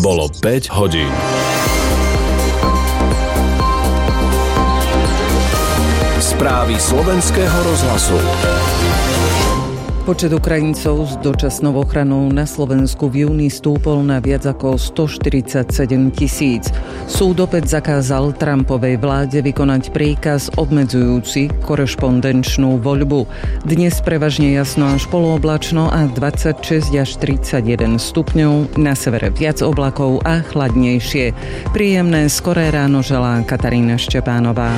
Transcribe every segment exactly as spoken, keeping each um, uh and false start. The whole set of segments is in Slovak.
Bolo päť hodín. Správy slovenského rozhlasu. Počet Ukrajincov s dočasnou ochranou na Slovensku v júni stúpol na viac ako stoštyridsaťsedem tisíc. Súd opäť zakázal Trumpovej vláde vykonať príkaz obmedzujúci korešpondenčnú voľbu. Dnes prevažne jasno až polooblačno a dvadsaťšesť až tridsaťjeden stupňov, na severe viac oblakov a chladnejšie. Príjemné skoré ráno želá Katarína Štepánová.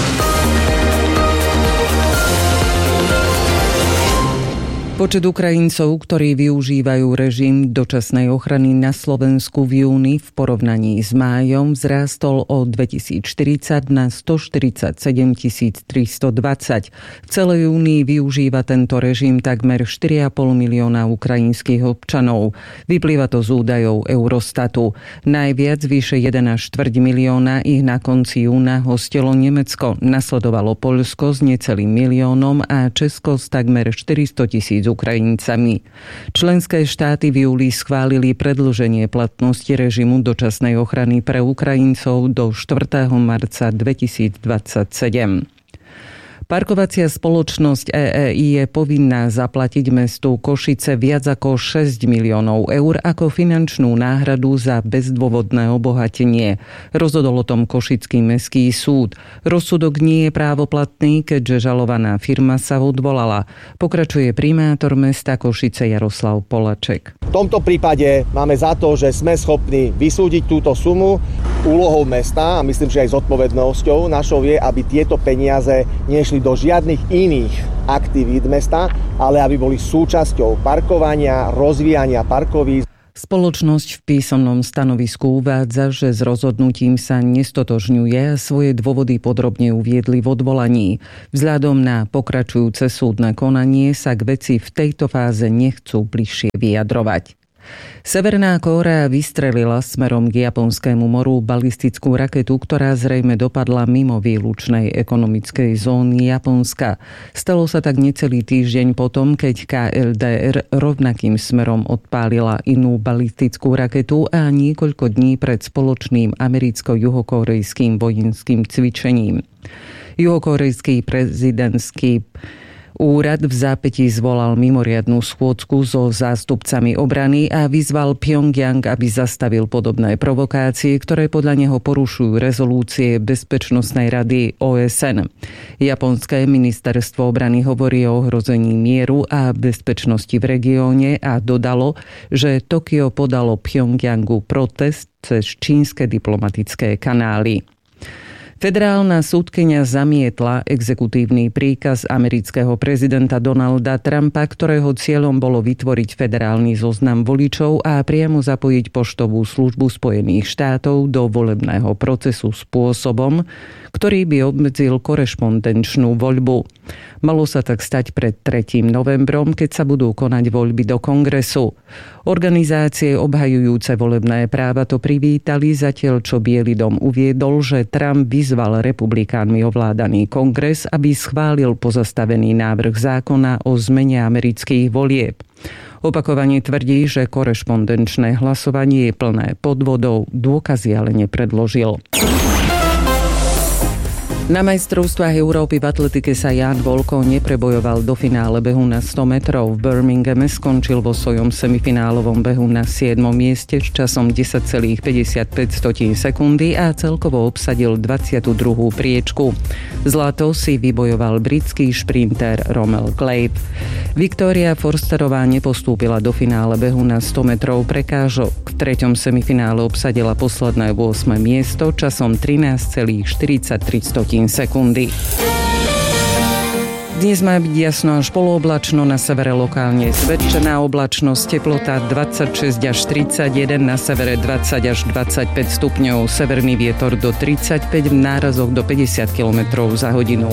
Počet Ukrajincov, ktorí využívajú režim dočasnej ochrany na Slovensku v júni v porovnaní s májom vzrástol o dvetisícštyridsať na stoštyridsaťsedem tisíc tristodvadsať. V celej únii využíva tento režim takmer štyri a pol milióna ukrajinských občanov. Vyplýva to z údajov Eurostatu. Najviac vyše jeden a štvrť milióna ich na konci júna hostilo Nemecko. Nasledovalo Poľsko s necelým miliónom a Česko s takmer štyristo tisíc Ukrajincami. Členské štáty v júli schválili predĺženie platnosti režimu dočasnej ochrany pre Ukrajincov do štvrtého marca dvetisícdvadsaťsedem. Parkovacia spoločnosť é é í je povinná zaplatiť mestu Košice viac ako šesť miliónov eur ako finančnú náhradu za bezdôvodné obohatenie. Rozhodol o tom Košický mestský súd. Rozsudok nie je právoplatný, keďže žalovaná firma sa odvolala. Pokračuje primátor mesta Košice Jaroslav Polaček. V tomto prípade máme za to, že sme schopní vysúdiť túto sumu. Úlohou mesta, a myslím, že aj zodpovednosťou našou je, aby tieto peniaze nešli do žiadnych iných aktivít mesta, ale aby boli súčasťou parkovania, rozvíjania parkovísk. Spoločnosť v písomnom stanovisku uvádza, že s rozhodnutím sa nestotožňuje a svoje dôvody podrobne uviedli v odvolaní. Vzhľadom na pokračujúce súdne konanie sa k veci v tejto fáze nechcú bližšie vyjadrovať. Severná Kórea vystrelila smerom k Japonskému moru balistickú raketu, ktorá zrejme dopadla mimo výlučnej ekonomickej zóny Japonska. Stalo sa tak necelý týždeň potom, keď ká el dé er rovnakým smerom odpálila inú balistickú raketu a niekoľko dní pred spoločným americko-juhokórejským vojenským cvičením. Juhokórejský prezidentský úrad v zápätí zvolal mimoriadnu schôdzku so zástupcami obrany a vyzval Pyongyang, aby zastavil podobné provokácie, ktoré podľa neho porušujú rezolúcie Bezpečnostnej rady ó es en. Japonské ministerstvo obrany hovorí o ohrození mieru a bezpečnosti v regióne a dodalo, že Tokio podalo Pyongyangu protest cez čínske diplomatické kanály. Federálna súdkyňa zamietla exekutívny príkaz amerického prezidenta Donalda Trumpa, ktorého cieľom bolo vytvoriť federálny zoznam voličov a priamo zapojiť poštovú službu Spojených štátov do volebného procesu spôsobom, ktorý by obmedzil korešpondenčnú voľbu. Malo sa tak stať pred tretieho novembrom, keď sa budú konať voľby do kongresu. Organizácie obhajujúce volebné práva to privítali, zatiaľ čo Biely dom uviedol, že Trump vyzval republikánmi ovládaný kongres, aby schválil pozastavený návrh zákona o zmene amerických volieb. Opakovane tvrdí, že korešpondenčné hlasovanie je plné podvodov, dôkazy ale nepredložil. Na majstrovstvách Európy v atletike sa Ján Volko neprebojoval do finále behu na sto metrov. V Birminghame skončil vo svojom semifinálovom behu na siedmom mieste s časom desať celá päťdesiatpäť sekundy a celkovo obsadil dvadsiatu druhú priečku. Zlato si vybojoval britský šprinter Romel Clave. Viktória Forsterová nepostúpila do finále behu na sto metrov prekážok. V treťom semifinále obsadila posledné ôsme miesto časom trinásť celá štyridsaťtri sekundy. Dnes má byť jasno až polooblačno, na severe lokálne zväčšená oblačnosť, teplota dvadsaťšesť až tridsaťjeden, na severe dvadsať až dvadsaťpäť stupňov, severný vietor do tridsaťpäť, v nárazoch do päťdesiat kilometrov za hodinu.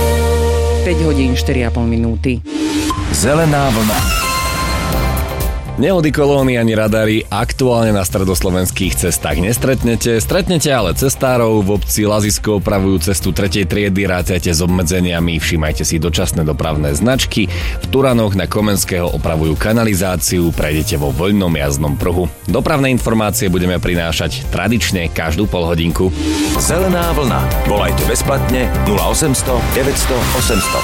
päť hodín štyri a pol minúty. Zelená vlna. Nehody, kolóny ani radary aktuálne na stredoslovenských cestách nestretnete, stretnete ale cestárov. V obci Lazisko opravujú cestu tretej triedy, rátajte s obmedzeniami, všímajte si dočasné dopravné značky. V Turanoch na Komenského opravujú kanalizáciu, prejdete vo voľnom jazdnom pruhu. Dopravné informácie budeme prinášať tradične každú polhodinku. Zelená vlna. Volajte bezplatne nula osemsto deväťsto osemsto.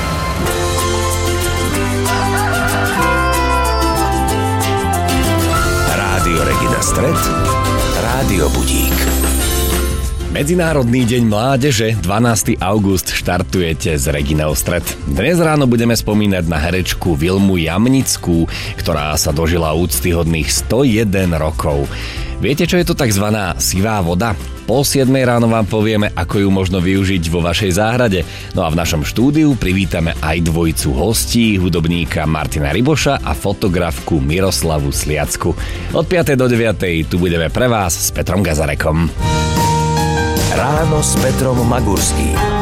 Rádio Regina Stred, Rádio Budík. Medzinárodný deň mládeže, dvanásteho augusta štartujete z Reginou Stred. Dnes ráno budeme spomínať na herečku Vilmu Jamnickú, ktorá sa dožila úctyhodných sto jeden rokov. Viete, čo je to takzvaná sivá voda? Pol siedmej ráno vám povieme, ako ju možno využiť vo vašej záhrade. No a v našom štúdiu privítame aj dvojicu hostí, hudobníka Martina Ryboša a fotografku Miroslavu Sliacku. Od piatej do deviatej tu budeme pre vás s Petrom Gazarekom. Ráno s Petrom Magurským.